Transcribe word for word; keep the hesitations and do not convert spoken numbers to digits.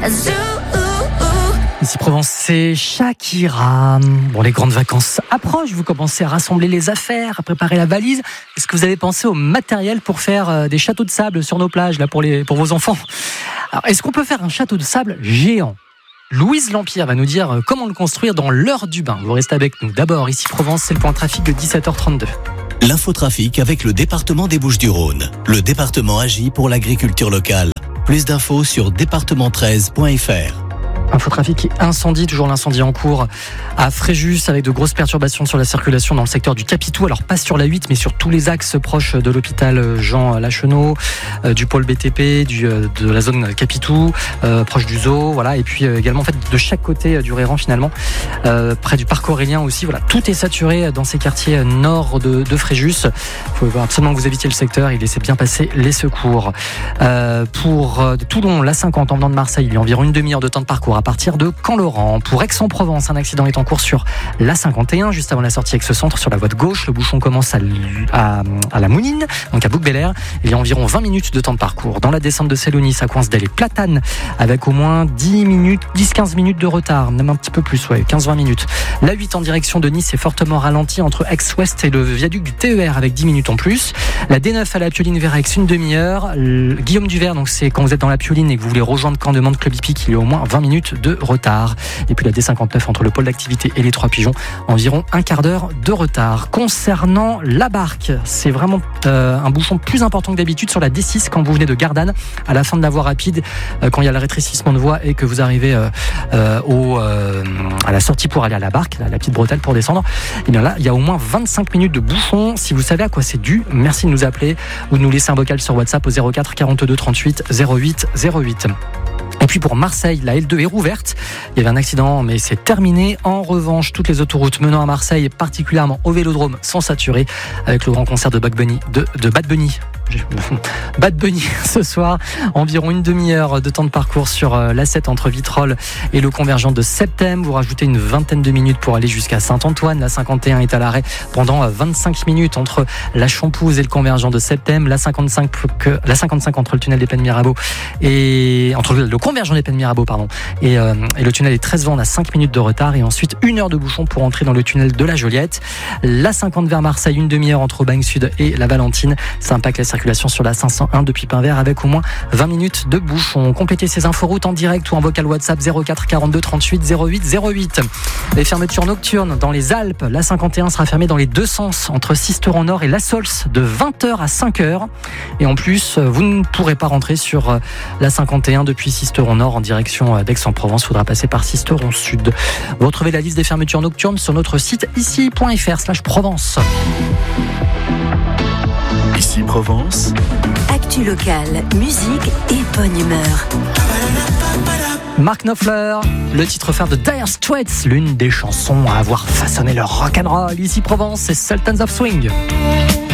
Ici Provence, c'est Shakira. Bon, les grandes vacances approchent, vous commencez à rassembler les affaires, à préparer la valise. Est-ce que vous avez pensé au matériel pour faire des châteaux de sable sur nos plages, là, pour, les, pour vos enfants ? Alors, est-ce qu'on peut faire un château de sable géant ? Louise Lampire va nous dire comment le construire dans l'heure du bain. Vous restez avec nous. D'abord, ici Provence, c'est le point trafic de dix-sept heures trente-deux. L'infotrafic avec le département des Bouches-du-Rhône. Le département agit pour l'agriculture locale. Plus d'infos sur département treize point f r. Infotrafic et incendie, toujours l'incendie en cours à Fréjus avec de grosses perturbations sur la circulation dans le secteur du Capitou. Alors pas sur la huit mais sur tous les axes proches de l'hôpital Jean Lachenot, euh, du pôle B T P, du, euh, de la zone Capitou, euh, proche du zoo, voilà. Et puis euh, également en fait de chaque côté du Réran finalement, euh, près du parc Aurélien aussi. Voilà, tout est saturé dans ces quartiers nord de, de Fréjus. Il faut absolument que vous évitiez le secteur et laissez bien passer les secours. Euh, pour euh, Toulon, l'A cinquante en venant de Marseille, il y a environ une demi-heure de temps de parcours à partir de Caen-Laurent. Pour Aix-en-Provence, un accident est en cours sur l'A cinquante et un, juste avant la sortie Aix-Centre, sur la voie de gauche. Le bouchon commence à, à, à la Mounine, donc à Bouc-Bel-Air. Il y a environ vingt minutes de temps de parcours. Dans la descente de Sélonis, ça coince dès les Platanes, avec au moins dix minutes, dix à quinze minutes de retard, même un petit peu plus, ouais, quinze à vingt minutes. La huit en direction de Nice est fortement ralentie entre Aix-Ouest et le viaduc du T E R, avec dix minutes en plus. La D neuf à la Pioline vers Aix, une demi-heure. Le Guillaume Duvert, donc c'est quand vous êtes dans la Pioline et que vous voulez rejoindre Camp-de-Mande Club Hippique, il y a au moins vingt minutes de retard. Et puis la D cinquante-neuf entre le pôle d'activité et les Trois Pigeons, environ un quart d'heure de retard. Concernant la Barque, c'est vraiment euh, un bouchon plus important que d'habitude sur la D six quand vous venez de Gardanne, à la fin de la voie rapide, euh, quand il y a le rétrécissement de voie et que vous arrivez euh, euh, au, euh, à la sortie pour aller à la Barque, la, la petite bretelle pour descendre. Et bien là, il y a au moins vingt-cinq minutes de bouchon. Si vous savez à quoi c'est dû, merci de nous appeler ou de nous laisser un vocal sur WhatsApp au zéro quatre quarante-deux trente-huit zéro huit zéro huit. Et puis pour Marseille, la L deux est rouverte. Il y avait un accident, mais c'est terminé. En revanche, toutes les autoroutes menant à Marseille, particulièrement au Vélodrome, sont saturées avec le grand concert de Bad Bunny. De, de Bad Bunny. Bad Bunny ce soir, environ une demi-heure de temps de parcours sur l'A sept entre Vitrolles et le convergent de Septem. Vous rajoutez une vingtaine de minutes pour aller jusqu'à Saint-Antoine. La cinquante et un est à l'arrêt pendant vingt-cinq minutes entre la Champouze et le convergent de Septem. La cinquante-cinq, la cinquante-cinq entre le tunnel des Plaines Mirabeau et entre le convergent des Plaines Mirabeau pardon et, euh, et le tunnel des treize vents. On a cinq minutes de retard et ensuite une heure de bouchon pour entrer dans le tunnel de la Joliette. La cinquante vers Marseille, une demi-heure entre Aubagne Sud et la Valentine. Ça impacte la circulation sur la cinq cent un depuis Pinvert avec au moins vingt minutes de bouchon. Complétez ces inforoutes en direct ou en vocal WhatsApp zéro quatre quarante-deux trente-huit zéro huit zéro huit. Les fermetures nocturnes dans les Alpes, la cinquante et un sera fermée dans les deux sens entre Sisteron Nord et La Sols de vingt heures à cinq heures. Et en plus, vous ne pourrez pas rentrer sur la cinquante et un depuis Sisteron Nord en direction d'Aix-en-Provence. Il faudra passer par Sisteron Sud. Vous retrouvez la liste des fermetures nocturnes sur notre site ici point f r slash Provence. Ici Provence. Actu locale, musique et bonne humeur. Mark Knopfler, le titre phare de Dire Straits, l'une des chansons à avoir façonné le rock'n'roll. Ici Provence, c'est Sultans of Swing.